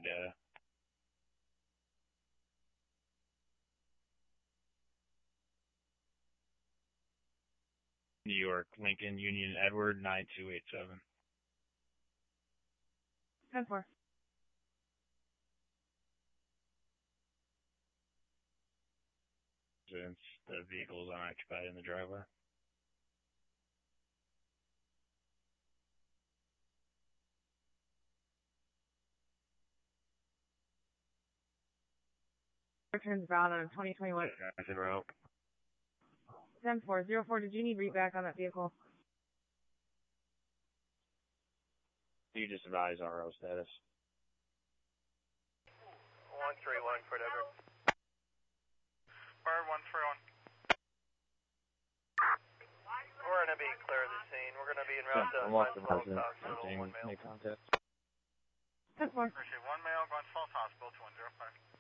data. New York, Lincoln, Union, Edward, 9287. 10-4. The vehicle is unoccupied in the driveway. Turns bound on a 2021. 10-4. 04, did you need read back on that vehicle? You just advise RO status. 131, whatever. Bird 131. We're going to be clear of the scene. We're going to be in route to Unlock the Falls resident. Hospital, 1 male. Make contact. 10-4. Appreciate 1 male, going to Falls Hospital, 2105.